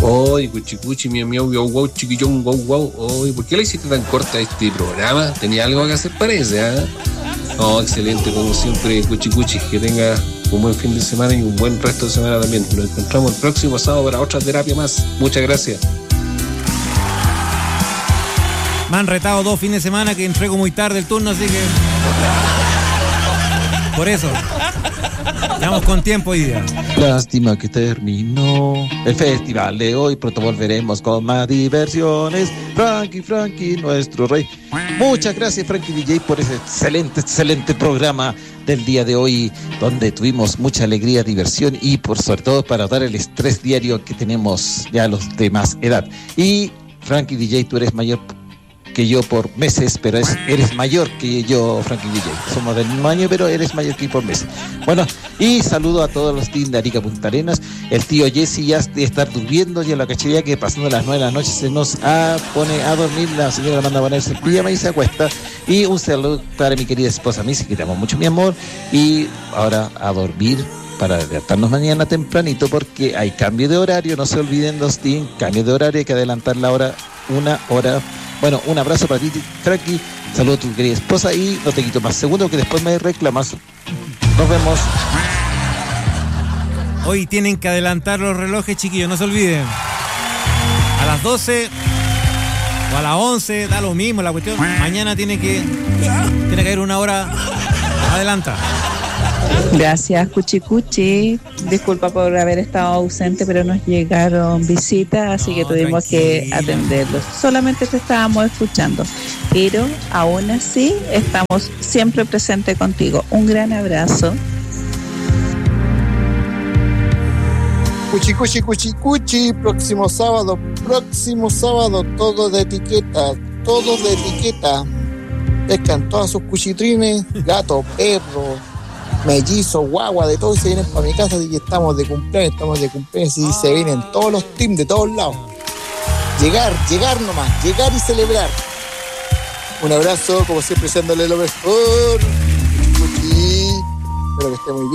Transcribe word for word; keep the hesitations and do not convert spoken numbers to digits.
Oy, cuchicuchi, miau, miau, miau, guau, chiquillón, guau, guau. Oy, ¿por qué le hiciste tan corta este programa? Tenía algo que hacer, parece, ¿ah? ¿eh? No, excelente, como siempre, cuchicuchi. Que tenga un buen fin de semana y un buen resto de semana también. Nos encontramos el próximo sábado para otra terapia más. Muchas gracias. Me han retado dos fines de semana que entrego muy tarde el turno, así que... Por eso. Estamos con tiempo hoy día. Lástima que terminó el festival de hoy. Pronto volveremos con más diversiones. Frankie, Frankie, nuestro rey. Muchas gracias, Frankie D J, por ese excelente, excelente programa del día de hoy, donde tuvimos mucha alegría, diversión y por sobre todo para dar el estrés diario que tenemos ya los de más edad. Y Frankie D J, tú eres mayor que yo por meses, pero es, eres mayor que yo, Frankie D J. Somos del mismo año, pero eres mayor que yo por meses. Bueno, y saludo a todos los teams de Arica Punta Arenas. El tío Jesse ya de estar durmiendo, ya la cachería que pasando las nueve de la noche se nos ah, pone a dormir. La señora manda a ponerse en pijama y se acuesta. Y un saludo para mi querida esposa Missy, que te amo mucho, mi amor. Y ahora a dormir para despertarnos mañana tempranito, porque hay cambio de horario. No se olviden, los teams, cambio de horario, hay que adelantar la hora, una hora. Bueno, un abrazo para ti, Frankie. Saludos a tu querida esposa y no te quito más segundos que después me reclamas. Nos vemos. Hoy tienen que adelantar los relojes, chiquillos, no se olviden. A las doce o a las once, da lo mismo la cuestión. Mañana tiene que, tiene que ir una hora adelanta. Gracias, Cuchi Cuchi. Disculpa por haber estado ausente, pero nos llegaron visitas, así no, que tuvimos tranquila. que atenderlos. Solamente te estábamos escuchando, pero aún así estamos siempre presentes contigo. Un gran abrazo. Cuchi Cuchi Cuchi Cuchi, próximo sábado, próximo sábado, todo de etiqueta, todo de etiqueta. Pescan todas sus cuchitrines, gato, perro, mellizo, guagua, de todo, y se vienen para mi casa, así que estamos de cumpleaños, estamos de cumpleaños, y se vienen todos los teams de todos lados. Llegar, llegar nomás, llegar y celebrar. Un abrazo, como siempre, deseándole lo mejor. Cuchi, espero que esté muy bien.